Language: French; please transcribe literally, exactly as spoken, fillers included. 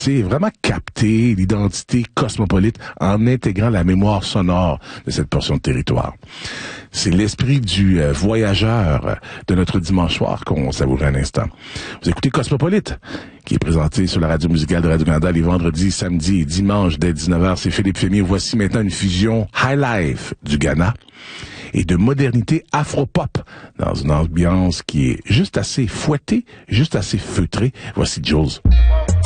C'est vraiment capter l'identité cosmopolite en intégrant la mémoire sonore de cette portion de territoire. C'est l'esprit du euh, voyageur de notre dimanche soir qu'on savourait un instant. Vous écoutez Cosmopolite, qui est présenté sur la radio musicale de Radio-Canada les vendredis, samedis et dimanches dès dix-neuf heures. C'est Philippe Fémier. Voici maintenant une fusion high life du Ghana et de modernité afro-pop dans une ambiance qui est juste assez fouettée, juste assez feutrée. Voici Jules.